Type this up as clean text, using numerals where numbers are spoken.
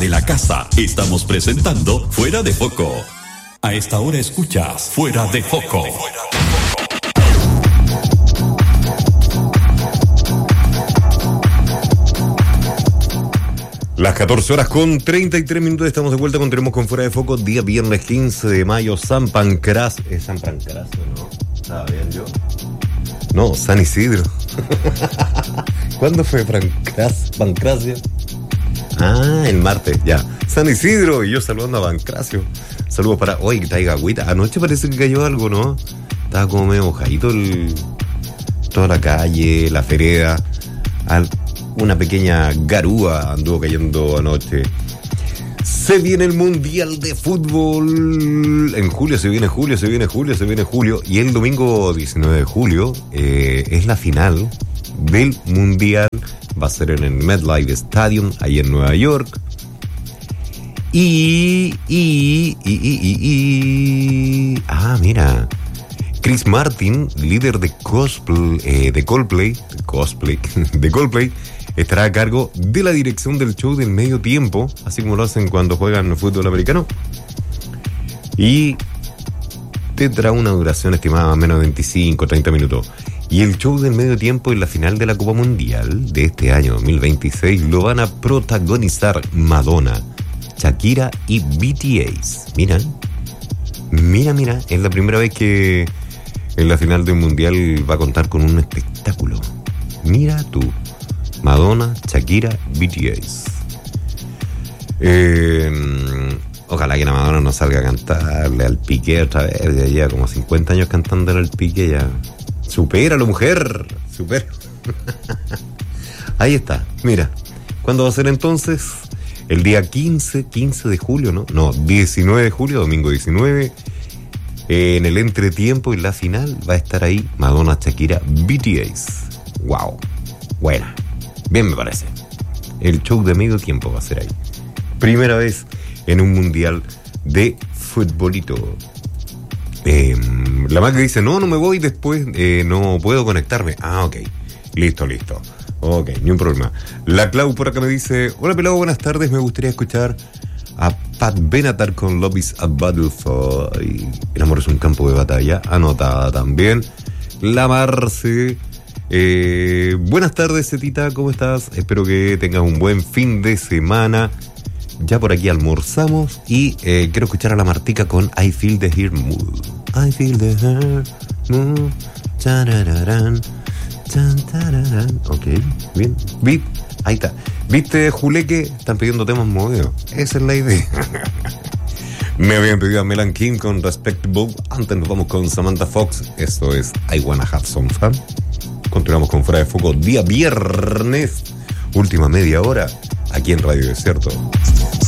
de la casa. Estamos presentando Fuera de Foco. A esta hora escuchas Fuera de Foco. Las 14 horas con 33 minutos, estamos de vuelta, continuamos con Fuera de Foco, día viernes 15 de mayo, San Pancracio. ¿Es San Pancracio, no? ¿Estaba bien yo? No, San Isidro. ¿Cuándo fue Pancracio? Ah, el martes, ya. San Isidro, y yo saludando a Pancracio. Saludos para... Oye, que traiga agüita. Anoche parece que cayó algo, ¿no? Estaba como medio mojadito toda la calle, la vereda. Una pequeña garúa anduvo cayendo anoche. Se viene el Mundial de Fútbol. En julio se viene julio. Y el domingo 19 de julio es la final del Mundial. Va a ser en el MetLife Stadium, ahí en Nueva York. Mira. Chris Martin, líder de Coldplay, estará a cargo de la dirección del show del medio tiempo, así como lo hacen cuando juegan fútbol americano. Y tendrá una duración estimada a menos de 25-30 minutos. Y el show del medio tiempo en la final de la Copa Mundial de este año 2026 lo van a protagonizar Madonna, Shakira y BTS. Mira, es la primera vez que en la final del Mundial va a contar con un espectáculo. Mira tú, Madonna, Shakira, BTS. Ojalá que la Madonna no salga a cantarle al Piqué otra vez. Ya lleva como 50 años cantándole al Piqué ya. Supéralo, mujer, supera. Ahí está, mira. ¿Cuándo va a ser entonces? El día 15 de julio, ¿no? No, 19 de julio, domingo 19. En el entretiempo y la final va a estar ahí Madonna, Shakira, BTS. Wow, buena. Bien me parece. El show de medio tiempo va a ser ahí. Primera vez en un mundial de futbolito. La Mac dice, no me voy después, no puedo conectarme. Ah, ok, listo. Ok, ni un problema. La Clau por acá me dice, hola pelado, buenas tardes, me gustaría escuchar a Pat Benatar con Love is a Battlefield. El amor es un campo de batalla, anotada también. La Marce, buenas tardes, Cetita, ¿cómo estás? Espero que tengas un buen fin de semana. Ya por aquí almorzamos y quiero escuchar a la Martica con I Feel the Heart Move. I Feel the Heart Move. Charararán, chantararán. Ok, bien. Ahí está. ¿Viste, Juleque? Están pidiendo temas movidos. Esa es la idea. Me habían pedido a Melan King con Respectable. Antes nos vamos con Samantha Fox. Esto es I Wanna Have Some Fun. Continuamos con Fuera de Foco, día viernes. Última media hora, aquí en Radio Desierto.